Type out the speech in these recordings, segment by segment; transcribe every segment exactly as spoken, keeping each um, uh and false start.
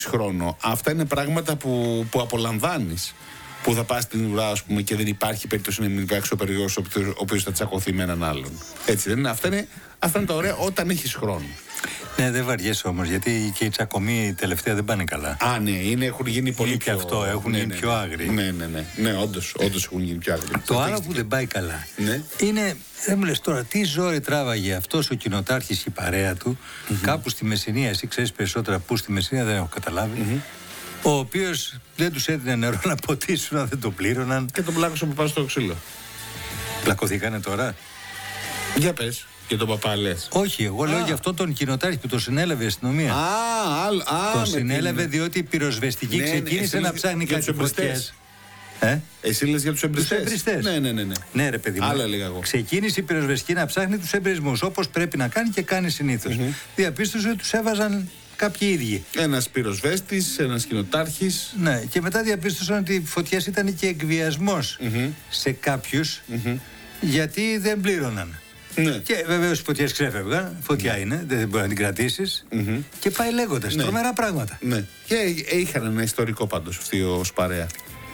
χρόνο. Αυτά είναι πράγματα που, που απολαμβάνεις. Που θα πας στην ουρά, ας πούμε, και δεν υπάρχει περίπτωση να μην υπάρξει ο περιγός ο οποίος θα τσακωθεί με έναν άλλον. Έτσι δεν είναι? Αυτά είναι, αυτά είναι τα ωραία όταν έχεις χρόνο. Ναι, δεν βαριέσαι όμως, γιατί και οι τσακωμοί τελευταία δεν πάνε καλά. Α, ναι, είναι, έχουν γίνει πολύ πιο... Και αυτό, έχουν ναι, γίνει ναι, πιο άγριοι. Ναι, ναι, ναι, ναι, όντως, όντως έχουν γίνει πιο άγριοι. Το άλλο που δεν πάει καλά, ναι, είναι, δεν μου λες τώρα, τι ζόρι τράβαγε αυτός ο κοινοτάρχης και η παρέα του, mm-hmm. κάπου στη Μεσσηνία, εσύ ξέρεις περισσότερα που στη Μεσσηνία, δεν έχω καταλάβει, mm-hmm. ο οποίος δεν τους έδινε νερό να ποτίσουν αν δεν το πλήρωναν. Και τον πλάκωσε από πάνω στο ξύλο. Πλακωθήκανε τώρα? Για πες. Και τον παπά λες? Όχι, εγώ λέω για αυτόν τον κοινοτάρχη που το συνέλαβε η αστυνομία. Α, α, το συνέλαβε την... διότι η πυροσβεστική ναι, ξεκίνησε ναι, να ψάχνει κάτι φωτιές. Ε? Εσύ λες για τους εμπριστές? Τους εμπριστές. Ναι, ναι, ναι, ναι. Ναι, ρε παιδί μου. Άλλα λίγα εγώ. Ξεκίνησε η πυροσβεστική να ψάχνει τους εμπρισμούς, όπως πρέπει να κάνει και κάνει συνήθως. Mm-hmm. Διαπίστωσε ότι τους έβαζαν κάποιοι ίδιοι. Ένας πυροσβέστης, ένας κοινοτάρχης. Ναι, και μετά διαπίστωσαν ότι οι φωτιές ήταν και εκβιασμός mm-hmm. σε κάποιους mm-hmm. γιατί δεν πλήρωναν. Ναι. Και βεβαίως οι φωτιές ξέφευγαν. Φωτιά ναι. είναι, δεν μπορεί να την κρατήσεις. Mm-hmm. Και πάει λέγοντας. Ναι. Τρομερά πράγματα. Ναι. Και είχαν ένα ιστορικό πάντως αυτή ο Σπαρέα.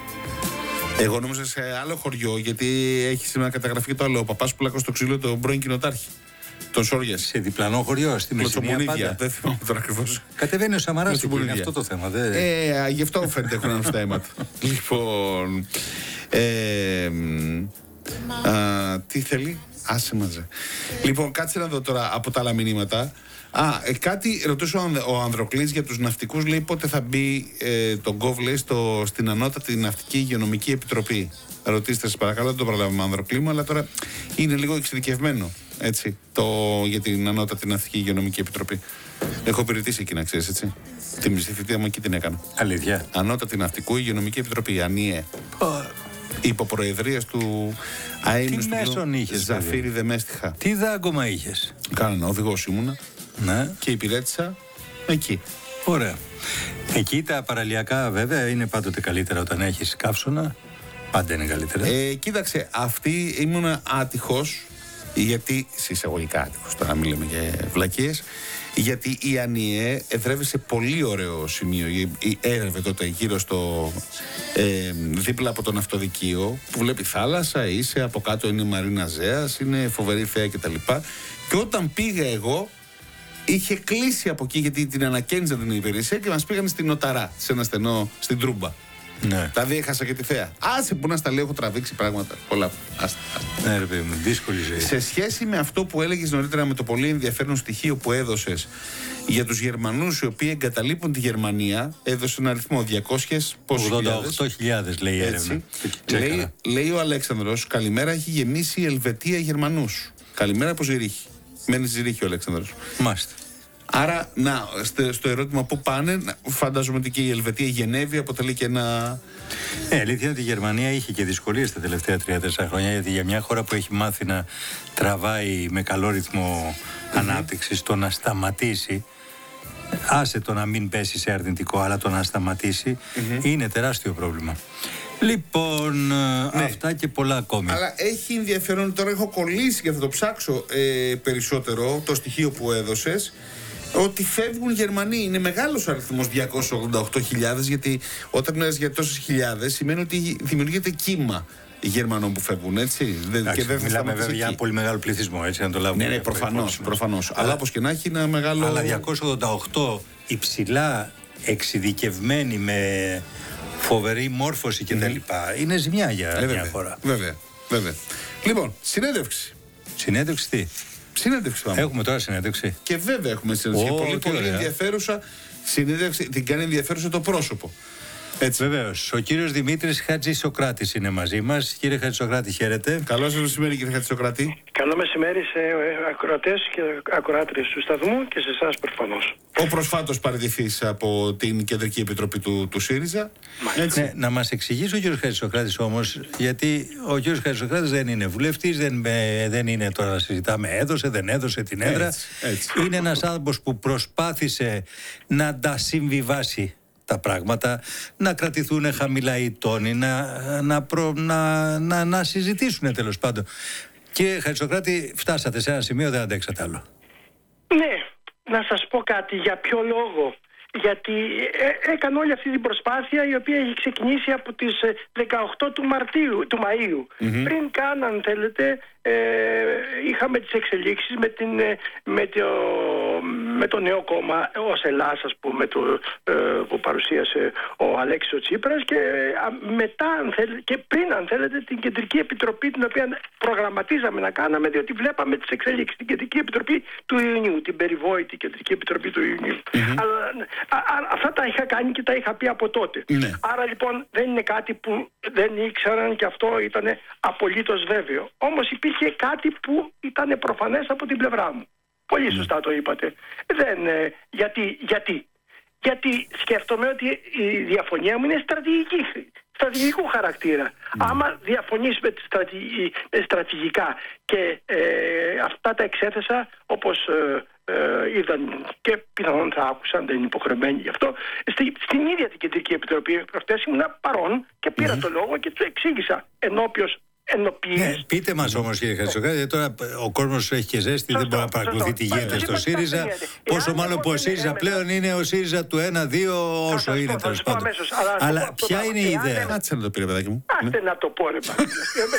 Εγώ νόμιζα σε άλλο χωριό, γιατί έχει σήμερα καταγραφεί το άλλο. Ο παπάς που πλάκωσε στο ξύλο, τον πρώην κοινοτάρχη. Τον Σόριας. Σε διπλανό χωριό, στη Μεσσηνία πάντα. Δεν θυμάμαι τώρα ακριβώς. Κατεβαίνει ο Σαμαράς και είναι αυτό το θέμα. Δε... Ε, γι' αυτό φαίνεται έχουν αυτά τα αίματα. Λοιπόν. Ε, α, τι θέλει? Άσε μαζε. Λοιπόν, κάτσε να δω τώρα από τα άλλα μηνύματα. Α, ε, κάτι ρωτούσε ο, ο Ανδροκλής για τους ναυτικούς. Λέει πότε θα μπει ε, το γκοβ, λέει, στο, στην Ανώτατη Ναυτική Υγειονομική Επιτροπή. Ρωτήστε σας παρακαλώ, δεν το προλάβουμε Ανδροκλή μου, αλλά τώρα είναι λίγο εξειδικευμένο, έτσι, το, για την Ανώτατη Ναυτική Υγειονομική Επιτροπή. Έχω υπηρετήσει εκεί, να ξέρεις, έτσι. Τη μισή θητεία μου εκεί την έκανα. Αλήθεια? Ανώτατη Ναυτικού Υγειονομική Επιτροπή, ΑΝΙΕ. Oh. Υποπροεδρίας του αείμνηστου Ζαφύρη Δεμέστιχα. Τι δάγκωμα είχες? Κάνα, οδηγός ήμουνα. Ναι. Και υπηρέτησα εκεί. Ωραία. Εκεί τα παραλιακά βέβαια είναι πάντοτε καλύτερα όταν έχεις καύσωνα. Πάντα είναι καλύτερα. Ε, κοίταξε, αυτή ήμουνα άτυχος, γιατί, συσσαγωγικά άτυχος, τώρα μην λέμε για βλακίες, γιατί η ΑΝΙΕ εδρεύει σε πολύ ωραίο σημείο. Έρευε τότε γύρω στο ε, δίπλα από τον αυτοδικείο, που βλέπει θάλασσα, είσαι από κάτω, είναι η Μαρίνα Ζέας, είναι φοβερή θέα κτλ. Και όταν πήγα εγώ, είχε κλείσει από εκεί, γιατί την ανακαίνιζαν την υπηρεσία και μας πήγαν στην Νοταρά, σε ένα στενό, στην Τρούμπα. Ναι. Τα διέχασα και τη θέα. Άσε που να στα λέω, έχω τραβήξει πράγματα. Πολλά. Άστα. Ναι, ρε παιδί μου, δύσκολη ζωή. Σε σχέση με αυτό που έλεγες νωρίτερα, με το πολύ ενδιαφέρον στοιχείο που έδωσες για τους Γερμανούς οι οποίοι εγκαταλείπουν τη Γερμανία, έδωσε ένα αριθμό διακόσιες ογδόντα οκτώ χιλιάδες λέει η έρευνα. Λέει, λέει ο Αλέξανδρος, καλημέρα, έχει γεμίσει η Ελβετία Γερμανούς. Καλημέρα από Ζηρίχη. Μένει στη Ζηρίχη ο Αλέξανδρος. Μάλιστα. Άρα, να, στο ερώτημα που πάνε, φαντάζομαι ότι και η Ελβετία, η Γενέβη αποτελεί και ένα... Ε, αλήθεια είναι ότι η Γερμανία είχε και δυσκολίες τα τελευταία τρία τέσσερα χρόνια, γιατί για μια χώρα που έχει μάθει να τραβάει με καλό ρυθμό mm-hmm. ανάπτυξης, το να σταματήσει, άσε το να μην πέσει σε αρνητικό, αλλά το να σταματήσει, mm-hmm. είναι τεράστιο πρόβλημα. Λοιπόν, ναι. αυτά και πολλά ακόμη. Αλλά έχει ενδιαφέρον, τώρα έχω κολλήσει και θα το ψάξω ε, περισσότερο, το στοιχείο που έδωσες, ότι φεύγουν Γερμανοί. Είναι μεγάλος αριθμός, διακόσιες ογδόντα οκτώ χιλιάδες, γιατί όταν μιλάς για τόσες χιλιάδες σημαίνει ότι δημιουργείται κύμα Γερμανών που φεύγουν, έτσι. Εντάξει, και δεν μιλάμε βέβαια για πολύ μεγάλο πληθυσμό, έτσι, να το λάβουμε. Ναι, ναι, προφανώς, προφανώς. Αλλά, αλλά όπως και να έχει ένα μεγάλο... Αλλά διακόσιες ογδόντα οκτώ υψηλά εξειδικευμένοι με φοβερή μόρφωση κτλ. Mm-hmm. Είναι ζημιά για ε, μια βέβαια, χώρα. Βέβαια, βέβαια. Λοιπόν, συνέντευξη. Συνέντευξη τι? Συνέντευξη πάμε. Έχουμε τώρα συνέντευξη. Και βέβαια έχουμε συνέντευξη. Oh, πολύ, πολύ ωραία. ενδιαφέρουσα συνέντευξη. Την κάνει ενδιαφέρουσα το πρόσωπο. Έτσι. Βεβαίως. Ο κύριος Δημήτρης Χατζησοκράτης είναι μαζί μας. Κύριε Χατζησοκράτη, χαίρετε. Καλό σας μεσημέρι, κύριε Χατζησοκράτη. Καλό μεσημέρι σε ακροατές και ακροάτριες του σταθμού και σε εσάς προφανώς. Ο προσφάτως παραιτηθής από την Κεντρική Επιτροπή του, του ΣΥΡΙΖΑ. Ναι, να μας εξηγήσει ο κύριος Χατζησοκράτης όμως, γιατί ο κύριος Χατζησοκράτης δεν είναι βουλευτής, δεν, δεν είναι τώρα να συζητάμε έδωσε, δεν έδωσε την έδρα. Έτσι, έτσι. Είναι ένας άνθρωπος που προσπάθησε να τα συμβιβάσει τα πράγματα, να κρατηθούν χαμηλά οι τόνοι, να, να, προ, να, να, να συζητήσουν τέλος πάντων. Κύριε Χατζησοκράτη, φτάσατε σε ένα σημείο, δεν αντέξατε άλλο. Ναι, να σας πω κάτι, για ποιο λόγο. γιατί ε, έκανε όλη αυτή την προσπάθεια η οποία έχει ξεκινήσει από τις δεκαοκτώ του Μαρτίου, του Μαΐου. Mm-hmm. Πριν καν, αν θέλετε, ε, είχαμε τις εξελίξεις με, την, με, το, με το νέο κόμμα ως Ελλάς, ας πούμε, το, ε, που παρουσίασε ο Αλέξης ο Τσίπρας, και ε, μετά, αν θέλετε, και πριν, αν θέλετε, την Κεντρική Επιτροπή, την οποία προγραμματίζαμε να κάναμε, διότι βλέπαμε τις εξελίξεις. Την Κεντρική Επιτροπή του Ιουνίου, την περιβόητη Κεντρική Επιτροπή του Ιουνίου. Mm-hmm. Αλλά α, α, αυτά τα είχα κάνει και τα είχα πει από τότε. Mm-hmm. Άρα λοιπόν δεν είναι κάτι που δεν ήξεραν, και αυτό ήταν απολύτως βέβαιο. Όμως υπήρχε κάτι που ήταν προφανές από την πλευρά μου. Πολύ σωστά το είπατε. Δεν, ε, γιατί, γιατί, γιατί σκέφτομαι ότι η διαφωνία μου είναι στρατηγική, στρατηγικού χαρακτήρα. Mm. Άμα διαφωνείς με στρατηγι, στρατηγικά, και ε, αυτά τα εξέθεσα όπως ε, ε, είδαν και πιθανόν θα άκουσαν, δεν είναι υποχρεωμένοι γι' αυτό, στη, στην ίδια την Κεντρική Επιτροπή. Προχτές ήμουν παρόν και πήρα mm. το λόγο και του εξήγησα ενώπιος. Ναι, πείτε μας όμως, κύριε Χατζηδοκράτη, τώρα ο κόσμος έχει και ζέστη, σωστό, δεν μπορεί να παρακολουθεί τι γίνεται στο ΣΥΡΙΖΑ. Πόσο μάλλον που ο ΣΥΡΙΖΑ πλέον είναι ο ΣΥΡΙΖΑ του ένα δύο, όσο είναι τέλος πάντων. Αλλά ποια είναι η ιδέα? Κάτσε να το πει, παιδάκι μου. Άστε να το πω, ρε παιδί.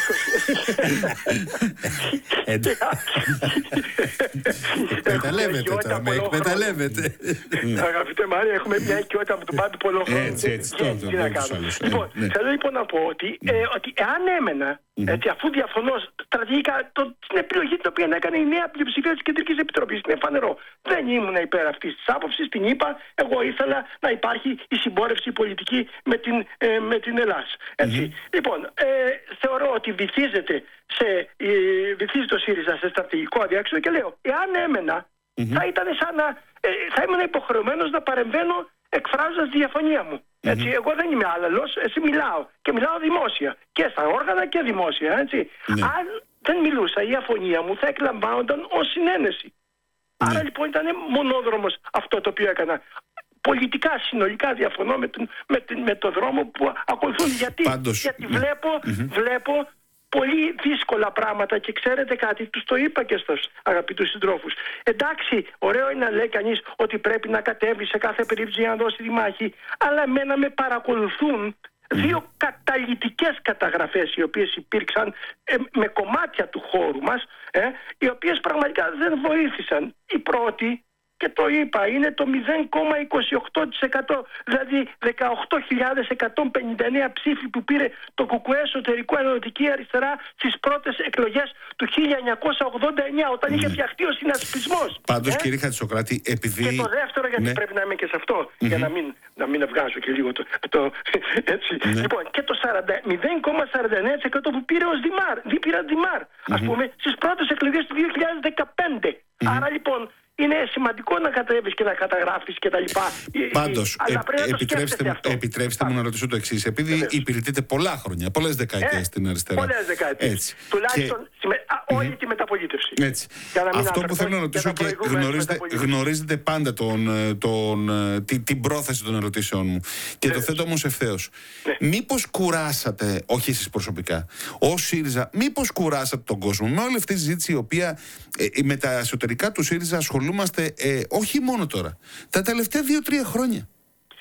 Εκμεταλλεύεται τώρα, με εκμεταλλεύεται. Αγαπητέ Μάρια, έχουμε μια οικειότητα από τον πάντου πολλό χρόνο. Έτσι, έτσι, τι να κάνουμε. Θέλω λοιπόν να πω ότι εάν έμενα, Mm-hmm. έτσι, αφού διαφωνώ στρατηγικά, το, την επιλογή την οποία έκανε η νέα πλειοψηφία της Κεντρικής Επιτροπής, είναι φανερό. Δεν ήμουν υπέρ αυτής της άποψης, την είπα. Εγώ ήθελα να υπάρχει η συμπόρευση πολιτική με την, ε, με την Ελλάς. Έτσι. Mm-hmm. Λοιπόν, ε, θεωρώ ότι βυθίζεται, σε, ε, βυθίζει το ΣΥΡΙΖΑ σε στρατηγικό αδιάξοδο, και λέω, εάν έμενα, mm-hmm. θα ήταν σαν να, ε, θα ήμουν υποχρεωμένος να παρεμβαίνω εκφράζοντας τη διαφωνία μου. Mm-hmm. Έτσι, εγώ δεν είμαι άλλαλος, εσύ μιλάω, και μιλάω δημόσια και στα όργανα και δημόσια, έτσι. Mm-hmm. Αν δεν μιλούσα, η αφωνία μου θα εκλαμβάνονταν ως συνένεση. Mm-hmm. Άρα λοιπόν ήταν μονόδρομος αυτό το οποίο έκανα. Πολιτικά συνολικά διαφωνώ με τον, με, με τον δρόμο που ακολουθούν. Γιατί, Πάντως, γιατί βλέπω, mm-hmm. βλέπω πολύ δύσκολα πράγματα, και ξέρετε κάτι, τους το είπα και στους αγαπητούς συντρόφους. Εντάξει, ωραίο είναι να λέει κανείς ότι πρέπει να κατέβει σε κάθε περίπτωση για να δώσει τη μάχη, αλλά εμένα με παρακολουθούν δύο καταλυτικές καταγραφές οι οποίες υπήρξαν ε, με κομμάτια του χώρου μας, ε, οι οποίες πραγματικά δεν βοήθησαν. Η πρώτη, και το είπα, είναι το μηδέν κόμμα είκοσι οκτώ τοις εκατό, δηλαδή δεκαοκτώ χιλιάδες εκατόν πενήντα εννέα ψήφοι που πήρε το ΚΚΕ Εσωτερικού Ενωτική Αριστερά στις πρώτες εκλογές του χίλια εννιακόσια ογδόντα εννέα, όταν είχε φτιαχτεί ο συνασπισμός. Πάντως, ε? κύριε Χατζηδοκράτη, επειδή... Και το δεύτερο, γιατί ναι. πρέπει να είμαι και σε αυτό, mm-hmm. για να μην, να μην βγάζω και λίγο το... το έτσι. Ναι. Λοιπόν, και το μηδέν κόμμα σαράντα εννέα τοις εκατό που πήρε ως Δημάρ, πήρα Δημάρ, mm-hmm. ας πούμε, στις πρώτες εκλογές του δύο χιλιάδες δεκαπέντε. Mm-hmm. Άρα λοιπόν, είναι σημαντικό να κατέβεις και να καταγράφεις και τα λοιπά. Πάντως, ε, επιτρέψτε, μου, επιτρέψτε μου να ρωτήσω το εξής. Επειδή Βεβαίως. υπηρετείτε πολλά χρόνια, πολλές δεκαετίες ε, στην αριστερά. Πολλές δεκαετίες. Τουλάχιστον και... α, όλη mm-hmm. τη μεταπολίτευση. Έτσι. Αυτό που θέλω να ρωτήσω, και γνωρίζετε, γνωρίζετε πάντα τον, τον, την, την πρόθεση των ερωτήσεων μου. Και Βεβαίως. το θέτω όμως ευθέως. Ναι. Μήπως κουράσατε, όχι εσείς προσωπικά, ως ΣΥΡΙΖΑ, μήπως κουράσατε τον κόσμο με όλη αυτή τη συζήτηση, η οποία ε, με τα εσωτερικά του ΣΥΡΙΖΑ ασχολούμαστε ε, όχι μόνο τώρα, τα τελευταία δύο-τρία χρόνια.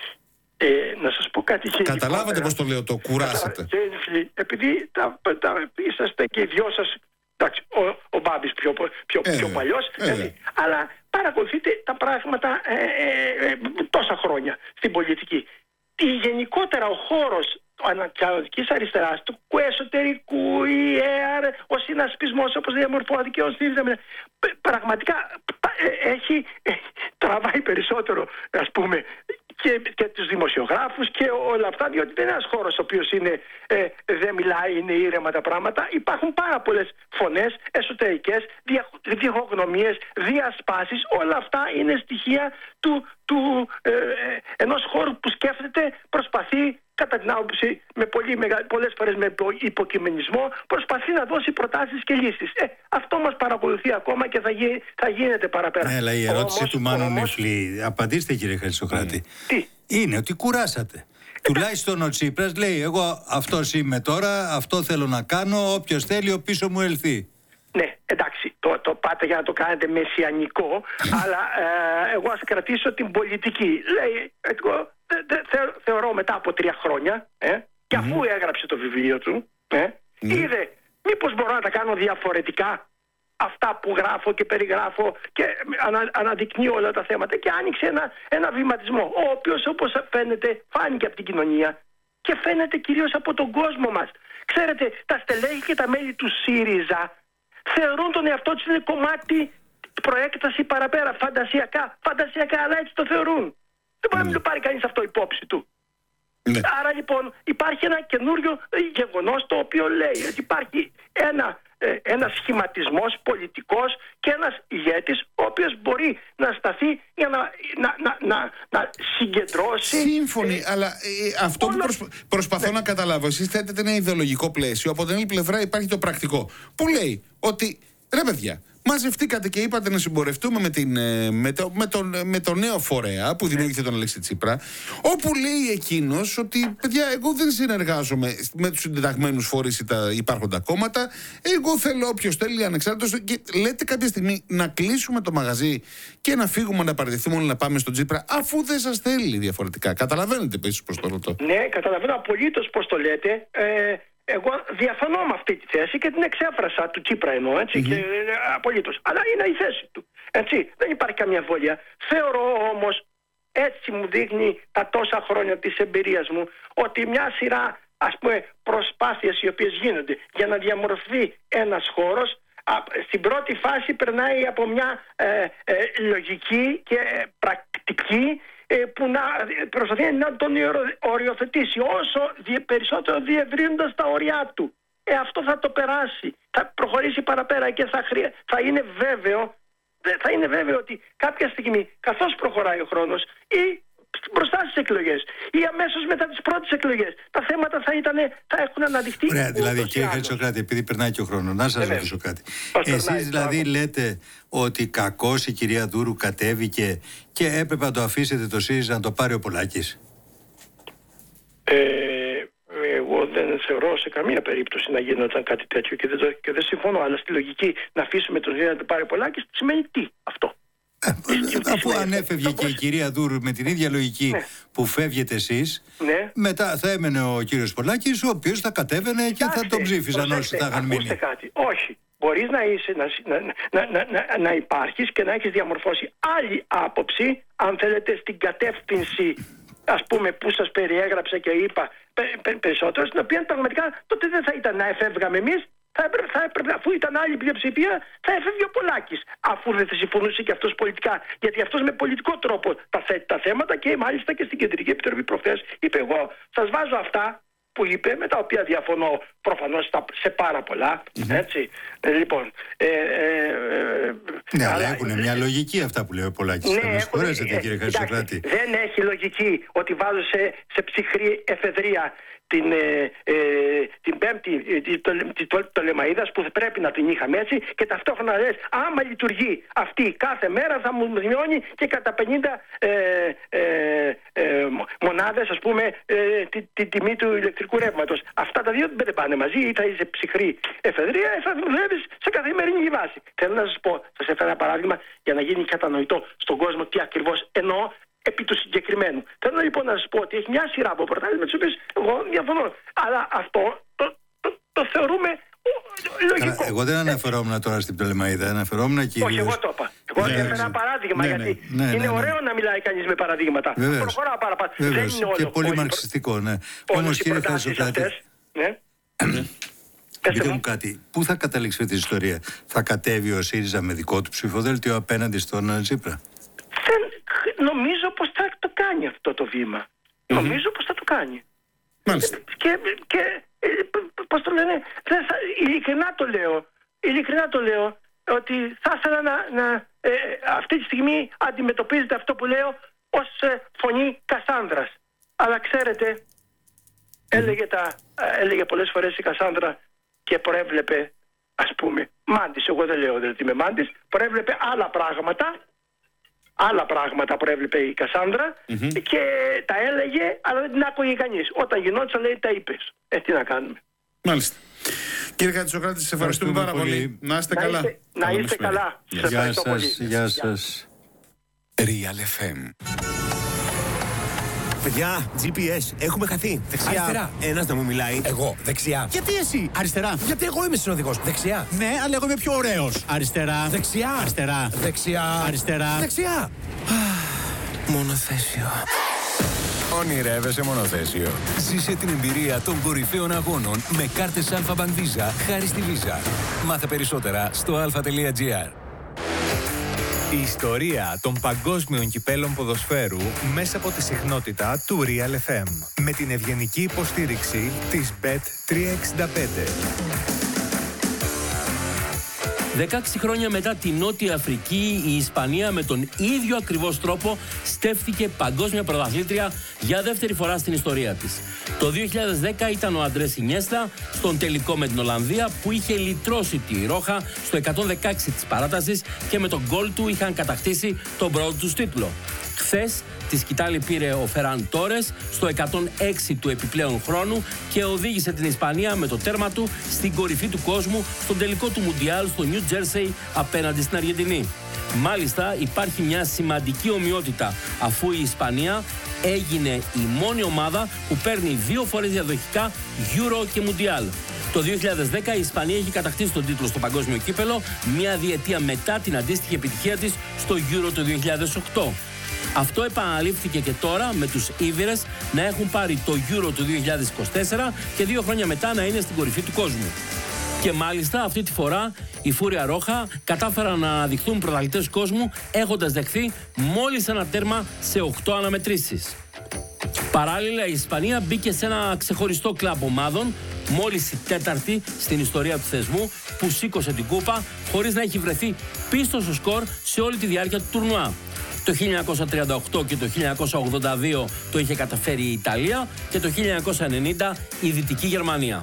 Ε, να σας πω κάτι. Καταλάβατε πώς το λέω, το κουράσατε. Επειδή τα, τα, είσαστε και οι δυο σας, εντάξει, ο, ο Μπάμπης πιο, πιο, ε, πιο παλιός, ε, ε. αλλά παρακολουθείτε τα πράγματα ε, ε, ε, τόσα χρόνια στην πολιτική. Τι γενικότερα ο χώρος ανατιανωτικής αριστεράς, του εσωτερικού, η ΕΑΡ, ο συνασπισμός όπως διαμορφώθηκε, ο ΣΥΡΙΖΑ, πραγματικά έχει, τραβάει περισσότερο, ας πούμε, και, και τους δημοσιογράφους και όλα αυτά, διότι δεν είναι ένας χώρος ο οποίος είναι, ε, δεν μιλάει, είναι ήρεμα τα πράγματα. Υπάρχουν πάρα πολλές φωνές εσωτερικές, διχογνωμίες, διασπάσεις, όλα αυτά είναι στοιχεία του, του ε, ενός χώρου που σκέφτεται, προσπαθεί, κατά την άποψη, με πολύ μεγα... πολλές φορές με υποκειμενισμό, προσπαθεί να δώσει προτάσεις και λύσεις. Ε, αυτό μας παρακολουθεί ακόμα και θα, γι... θα γίνεται παραπέρα. Ναι, αλλά η ερώτηση όμως, του Μάνου Νιφλή, απαντήστε κύριε Χατζηδοκράτη, τι? είναι ότι κουράσατε. Τουλάχιστον ο Τσίπρας λέει, εγώ αυτός είμαι τώρα, αυτό θέλω να κάνω, όποιος θέλει ο πίσω μου ελθεί. Ναι, εντάξει. το, το πάτε για να το κάνετε μεσιανικό, αλλά ε, εγώ ας κρατήσω την πολιτική. Λέει, εγώ θε, θε, θεωρώ μετά από τρία χρόνια, ε, και αφού mm-hmm. έγραψε το βιβλίο του, ε, mm-hmm. είδε μήπως μπορώ να τα κάνω διαφορετικά αυτά που γράφω και περιγράφω και ανα, αναδεικνύω όλα τα θέματα, και άνοιξε ένα, ένα βηματισμό, ο οποίος όπως φαίνεται φάνηκε από την κοινωνία και φαίνεται κυρίως από τον κόσμο μας. Ξέρετε, τα στελέχη και τα μέλη του ΣΥΡΙΖΑ θεωρούν τον εαυτό τους είναι κομμάτι προέκταση παραπέρα, φαντασιακά, φαντασιακά, αλλά έτσι το θεωρούν. Δεν μπορεί mm. να το πάρει κανείς αυτό υπόψη του. Mm. Άρα λοιπόν υπάρχει ένα καινούριο γεγονός το οποίο λέει ότι υπάρχει ένα, ε, ένας σχηματισμός πολιτικός και ένας ηγέτης ο οποίος μπορεί να σταθεί για να, να, να, να, να συγκεντρώσει. Σύμφωνοι, ε, αλλά ε, αυτό όλο... που προσπα... προσπαθώ ναι. να καταλάβω, εσείς θέτετε ένα ιδεολογικό πλαίσιο, από την άλλη πλευρά υπάρχει το πρακτικό που λέει ότι ρε παιδιά, μαζευτήκατε και είπατε να συμπορευτούμε με, την, με, το, με, τον, με τον νέο φορέα που δημιούργησε τον Αλέξη Τσίπρα, όπου λέει εκείνος ότι παιδιά, εγώ δεν συνεργάζομαι με τους συντεταγμένους φορείς ή τα υπάρχοντα κόμματα, εγώ θέλω όποιος θέλει ανεξάρτητος, και λέτε κάποια στιγμή να κλείσουμε το μαγαζί και να φύγουμε, να παραιτηθούμε όλοι, να πάμε στον Τσίπρα, αφού δεν σας θέλει διαφορετικά. Καταλαβαίνετε επίσης πώς το ρωτώ? Ναι, καταλαβαίνω απολύτως πώς το λέτε. Ε... Εγώ διαφωνώ με αυτή τη θέση και την εξέφρασα του Τσίπρα εννοώ, έτσι, mm-hmm. και απολύτως. Αλλά είναι η θέση του, έτσι, δεν υπάρχει καμία αμφιβολία. Θεωρώ όμως, έτσι μου δείχνει τα τόσα χρόνια της εμπειρίας μου, ότι μια σειρά, ας πούμε, προσπάθειες οι οποίες γίνονται για να διαμορφωθεί ένας χώρος, στην πρώτη φάση περνάει από μια ε, ε, λογική και ε, πρακτική που να προσπαθεί να τον οριοθετήσει όσο περισσότερο, διευρύνοντας τα όρια του. Ε, αυτό θα το περάσει, θα προχωρήσει παραπέρα και θα, χρεια... θα είναι βέβαιο θα είναι βέβαιο ότι κάποια στιγμή, καθώς προχωράει ο χρόνος ή μπροστά στις εκλογές ή αμέσως μετά τις πρώτες εκλογές, τα θέματα θα, ήτανε, θα έχουν αναδειχθεί. Ωραία, δηλαδή κύριε Χατζησοκράτη, επειδή περνάει και ο χρόνος, να σας ρωτήσω κάτι. Εσείς δηλαδή λέτε ότι κακώς η κυρία Δούρου κατέβηκε και έπρεπε να το αφήσετε το ΣΥΡΙΖΑ να το πάρει ο Πολάκης? Ε, εγώ δεν θεωρώ σε καμία περίπτωση να γινόταν κάτι τέτοιο και δεν, το, και δεν συμφωνώ, αλλά στη λογική να αφήσουμε τον ΣΥΡΙΖΑ να το πάρει ο Πολάκης σημαίνει τι αυτό? Ε, αφού ανέφευγε και η κυρία Δούρου με την ίδια λογική ναι. που φεύγετε εσείς, ναι. μετά θα έμενε ο κύριος Πολάκης, ο οποίος θα κατέβαινε και Κοιτάξτε, θα τον ψήφιζαν όσοι θα είχαν μείνει. Κάτι. Όχι. Μπορείς να, είσαι, να, να, να, να, να υπάρχεις και να έχεις διαμορφώσει άλλη άποψη, αν θέλετε, στην κατεύθυνση, ας πούμε, που σας περιέγραψα και είπα πε, πε, περισσότερο, στην οποία πραγματικά τότε δεν θα ήταν να εφεύγαμε εμείς. Θα έπρεπε, θα έπρεπε, αφού ήταν άλλη πλειοψηφία, θα έφευγε ο Πολάκης. Αφού δεν θα συμφωνούσε και αυτός πολιτικά. Γιατί αυτός με πολιτικό τρόπο τα θέτει τα θέματα και μάλιστα και στην Κεντρική Επιτροπή προχθές είπε: εγώ σας βάζω αυτά που είπε, με τα οποία διαφωνώ προφανώς σε πάρα πολλά. Mm-hmm. Έτσι. Ε, λοιπόν. Ε, ε, ε, ναι, αλλά, αλλά έχουν μια λογική αυτά που λέει ο Πολάκης. Ναι, θα με συγχωρέσετε, ε, κύριε Χατζησοκράτη. Δεν έχει λογική ότι βάζω σε, σε ψυχρή εφεδρεία την, ε, ε, την πέμπτη τη Πτολεμαΐδας που πρέπει να την είχαμε έτσι, και ταυτόχρονα λες άμα λειτουργεί αυτή κάθε μέρα θα μου μειώνει και κατά πενήντα ε, ε, ε, μονάδες, ας πούμε, ε, την τη, τιμή του ηλεκτρικού ρεύματος. Αυτά τα δύο δεν πάνε μαζί, ή θα είσαι ψυχρή εφεδρεία ή θα δουλεύεις σε καθημερινή βάση. Θέλω να σας πω, σας έφερα ένα παράδειγμα για να γίνει κατανοητό στον κόσμο τι ακριβώς εννοώ επί του συγκεκριμένου. Θέλω λοιπόν να σας πω ότι έχει μια σειρά από προτάσεις με τις οποίες εγώ διαφωνώ. Αλλά αυτό το, το, το θεωρούμε λογικό. Καλά, εγώ δεν αναφερόμουν τώρα στην Πτολεμαΐδα, αναφερόμουν κυρίως... Όχι, εγώ το είπα. Εγώ έφερα ένα παράδειγμα, ναι, γιατί ναι, ναι, είναι ναι, ναι. ωραίο να μιλάει κανείς με παραδείγματα. Προχωράω παραπάνω. Δεν είναι όλο. Και πολύ μαρξιστικό, ναι. Όμως κύριε Χατζησοκράτη, ναι. πείτε μου κάτι, πού θα καταλήξει αυτή η ιστορία? Θα κατέβει ο ΣΥΡΙΖΑ με δικό του ψηφοδέλτιο απέναντι στον Τσίπρα? Νομίζω πως θα το κάνει αυτό το βήμα. Mm-hmm. Νομίζω πως θα το κάνει. Μάλιστα. Και, και πώς το λένε, δεν θα, ειλικρινά το λέω, ειλικρινά το λέω, ότι θα ήθελα να, να ε, αυτή τη στιγμή αντιμετωπίζεται αυτό που λέω ως ε, φωνή Κασάνδρας. Αλλά ξέρετε, mm-hmm. έλεγε, τα, έλεγε πολλές φορές η Κασάνδρα και προέβλεπε, ας πούμε, μάντης, εγώ δεν λέω ότι είμαι μάντης, προέβλεπε άλλα πράγματα. Άλλα πράγματα προέβλεπε η Κασάνδρα mm-hmm. και τα έλεγε, αλλά δεν την άκουγε κανείς. Όταν γινόταν, λέει, τα είπες. Ε, τι να κάνουμε. Μάλιστα. Κύριε Χατζησοκράτη, σας ευχαριστούμε πάρα πολύ. πολύ. Να είστε να καλά. Είστε, να είστε καλά. Γεια, γεια σας. Γεια σας. Real εφ εμ. Παιδιά, τζι πι ες, έχουμε χαθεί. Δεξιά. Αριστερά. Ένας να μου μιλάει. Εγώ. Δεξιά. Γιατί εσύ? Αριστερά. Γιατί εγώ είμαι συνοδηγός. Δεξιά. Ναι, αλλά εγώ είμαι πιο ωραίος. Αριστερά. Δεξιά. Αριστερά. Δεξιά. Αριστερά. Δεξιά. Μονοθέσιο. Ονειρεύεσαι μονοθέσιο. Ζήσε την εμπειρία των κορυφαίων αγώνων με κάρτες Alpha Bank Visa χάρη στη Visa. Μάθε περισσότερα στο alpha τελεία gr. Η ιστορία των παγκόσμιων κυπέλων ποδοσφαίρου μέσα από τη συχνότητα του Real εφ εμ με την ευγενική υποστήριξη της μπετ τριακόσια εξήντα πέντε. δεκαέξι χρόνια μετά τη Νότια Αφρική, η Ισπανία με τον ίδιο ακριβώς τρόπο στέφθηκε παγκόσμια πρωταθλήτρια για δεύτερη φορά στην ιστορία της. Το δύο χιλιάδες δέκα ήταν ο Αντρές Ινιέστα στον τελικό με την Ολλανδία που είχε λυτρώσει τη Ρόχα στο εκατόν δεκαέξι της παράτασης και με τον γκολ του είχαν κατακτήσει τον πρώτο τους τίτλο. Χθες τη σκητάλη πήρε ο Φεράν Τόρες στο εκατόν έξι του επιπλέον χρόνου και οδήγησε την Ισπανία με το τέρμα του στην κορυφή του κόσμου στον τελικό του Μουντιάλ στο Νιου Τζέρσεϊ απέναντι στην Αργεντινή. Μάλιστα υπάρχει μια σημαντική ομοιότητα αφού η Ισπανία έγινε η μόνη ομάδα που παίρνει δύο φορές διαδοχικά Euro και Μουντιάλ. Το δύο χιλιάδες δέκα η Ισπανία έχει κατακτήσει τον τίτλο στο παγκόσμιο κύπελο μια διετία μετά την αντίστοιχη επιτυχία της στο Euro το δύο χιλιάδες οκτώ. Αυτό επαναλήφθηκε και τώρα με τους Ήβηρες να έχουν πάρει το Euro του δύο χιλιάδες είκοσι τέσσερα και δύο χρόνια μετά να είναι στην κορυφή του κόσμου. Και μάλιστα αυτή τη φορά η Φούρια Ρόχα κατάφεραν να αναδειχθούν πρωταθλητές κόσμου έχοντας δεχθεί μόλις ένα τέρμα σε οκτώ αναμετρήσεις. Παράλληλα η Ισπανία μπήκε σε ένα ξεχωριστό κλαμπ ομάδων, μόλις η τέταρτη στην ιστορία του θεσμού που σήκωσε την κούπα χωρίς να έχει βρεθεί πίσω στο σκορ σε όλη τη διάρκεια του τουρνουά. Το χίλια εννιακόσια τριάντα οκτώ και το χίλια εννιακόσια ογδόντα δύο το είχε καταφέρει η Ιταλία και το χίλια εννιακόσια ενενήντα η Δυτική Γερμανία.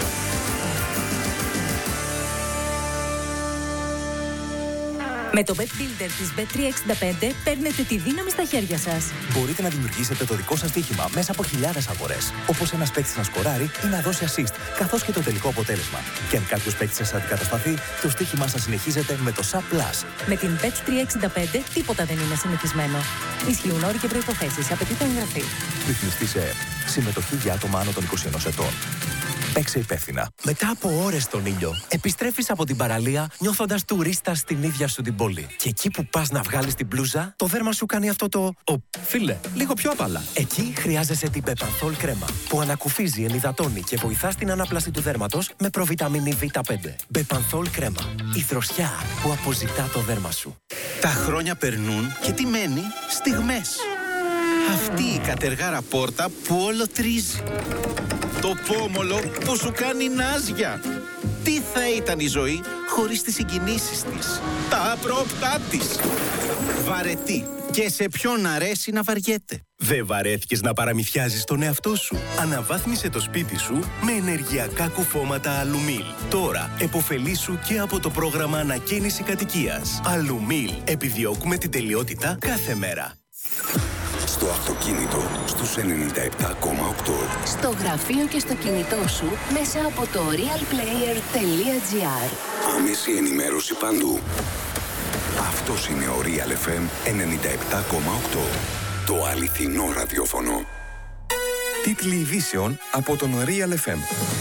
Με το Bet Builder της μπετ τριακόσια εξήντα πέντε παίρνετε τη δύναμη στα χέρια σας. Μπορείτε να δημιουργήσετε το δικό σας στοίχημα μέσα από χιλιάδες αγορές. Όπως ένας παίκτης να σκοράρει ή να δώσει assist, καθώς και το τελικό αποτέλεσμα. Και αν κάποιος παίκτης σας αντικατασταθεί, το στοίχημά σας συνεχίζεται με το Sub Plus. Με την μπετ τριακόσια εξήντα πέντε τίποτα δεν είναι συνηθισμένο. Ισχύουν όροι και προϋποθέσεις. Απαιτείται εγγραφή. Ρυθμιστή σε ΕΕΠ. Συμμετοχή για άτομα άνω των είκοσι ενός ετών. Παίξε υπεύθυνα. Μετά από ώρες στον ήλιο, επιστρέφεις από την παραλία νιώθοντας τουρίστα στην ίδια σου την πόλη. Και εκεί που πας να βγάλεις την μπλούζα, το δέρμα σου κάνει αυτό το. Ο, φίλε, λίγο πιο απαλά. Εκεί χρειάζεσαι την Bepanthol κρέμα, που ανακουφίζει, ενυδατώνει και βοηθά στην ανάπλαση του δέρματος με προβιταμίνη βι πέντε. Bepanthol κρέμα. Η δροσιά που αποζητά το δέρμα σου. Τα χρόνια περνούν και τι μένει? Στιγμές. Αυτή η κατεργάρα πόρτα που όλο τρίζει. Το πόμολο που σου κάνει νάζια. Τι θα ήταν η ζωή χωρίς τις συγκινήσεις της, τα απρόπτά της. Βαρετή. Και σε ποιον αρέσει να βαριέται. Δεν βαρέθηκες να παραμυθιάζεις τον εαυτό σου? Αναβάθμισε το σπίτι σου με ενεργειακά κουφώματα Αλουμίλ. Τώρα επωφελήσου και από το πρόγραμμα ανακαίνιση κατοικίας. Αλουμίλ. Επιδιώκουμε την τελειότητα κάθε μέρα. Στο αυτοκίνητο στους ενενήντα επτά κόμμα οκτώ. Στο γραφείο και στο κινητό σου μέσα από το realplayer τελεία gr. Άμεση ενημέρωση παντού. Αυτός είναι ο Real εφ εμ ενενήντα επτά κόμμα οκτώ. Το αληθινό ραδιόφωνο. Τίτλοι ειδήσεων από τον Real εφ εμ.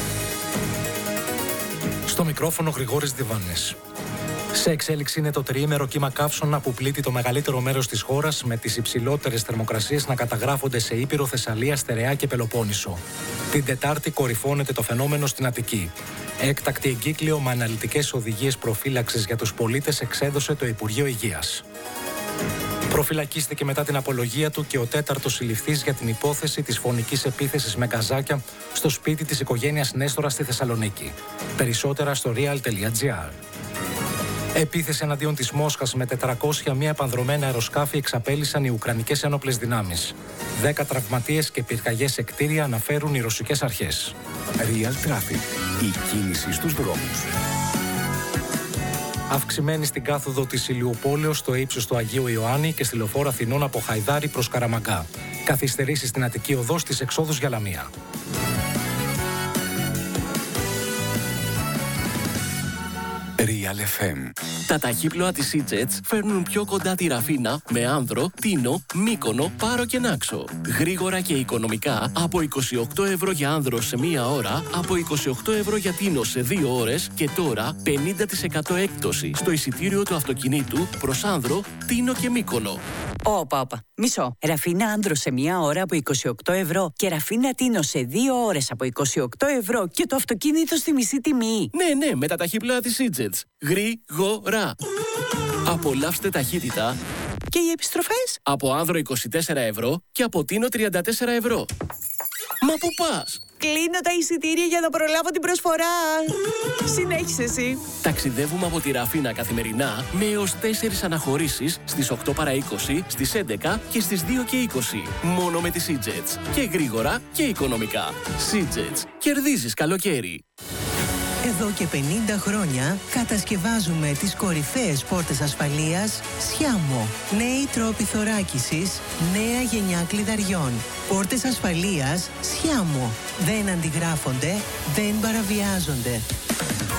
Στο μικρόφωνο Γρηγόρης Διβάνης. Σε εξέλιξη είναι το τριήμερο κύμα καύσωνα που πλήττει το μεγαλύτερο μέρος της χώρας, με τις υψηλότερες θερμοκρασίες να καταγράφονται σε Ήπειρο, Θεσσαλία, Στερεά και Πελοπόννησο. Την Τετάρτη κορυφώνεται το φαινόμενο στην Αττική. Έκτακτη εγκύκλιο με αναλυτικές οδηγίες προφύλαξης για τους πολίτες εξέδωσε το Υπουργείο Υγείας. Προφυλακίστηκε μετά την απολογία του και ο τέταρτος συλληφθής για την υπόθεση της φωνικής επίθεσης με γκαζάκια στο σπίτι της οικογένειας Νέστορα στη Θεσσαλονίκη. Περισσότερα στο real τελεία gr. Επίθεση εναντίον της Μόσχας με τετρακόσια μία επανδρωμένα αεροσκάφη εξαπέλυσαν οι Ουκρανικές ένοπλες δυνάμεις. Δέκα τραυματίες και πυρκαγιές σε κτίρια αναφέρουν οι ρωσικές αρχές. Real Traffic. Η κίνηση στους δρόμους. Αυξημένη στην κάθοδο της Ηλιουπόλεως στο ύψος του Αγίου Ιωάννη και στη λεωφόρο Αθηνών από Χαϊδάρη προς Καραμαγκά. Καθυστερήσεις στην Αττική οδό στις εξόδους για Λαμία. Real εφ εμ. Τα ταχύπλοα της Seajets φέρνουν πιο κοντά τη Ραφίνα με Άνδρο, Τίνο, Μύκονο, Πάρο και Νάξο. Γρήγορα και οικονομικά από είκοσι οκτώ ευρώ για Άνδρο σε μία ώρα, από είκοσι οκτώ ευρώ για Τίνο σε δύο ώρες και τώρα πενήντα τοις εκατό έκπτωση στο εισιτήριο του αυτοκινήτου προς Άνδρο, Τίνο και Μύκονο. Όπα, όπα. Μισό. Ραφίνα Άνδρο σε μία ώρα από είκοσι οκτώ ευρώ και Ραφίνα Τίνο σε δύο ώρες από είκοσι οκτώ ευρώ και το αυτοκίνητο στη μισή τιμή. Ναι, ναι, με τα ταχύπλοα της Seajets. Γρήγορα. Απολαύστε ταχύτητα. Και οι επιστροφές? Από Άνδρο είκοσι τέσσερα ευρώ και από Τίνο τριάντα τέσσερα ευρώ. Μα πού πας? Κλείνω τα εισιτήρια για να προλάβω την προσφορά. Συνέχισε εσύ. Ταξιδεύουμε από τη Ραφίνα καθημερινά με έως τέσσερις αναχωρήσεις στις οκτώ παρά είκοσι, στις έντεκα και στις δύο και είκοσι. Μόνο με τη Seajets. Και γρήγορα και οικονομικά. Seajets. Κερδίζεις καλοκαίρι. Εδώ και πενήντα χρόνια κατασκευάζουμε τις κορυφαίες πόρτες ασφαλείας Sciamo. Νέοι τρόποι θωράκισης, νέα γενιά κλειδαριών. Πόρτες ασφαλείας Sciamo. Δεν αντιγράφονται, δεν παραβιάζονται.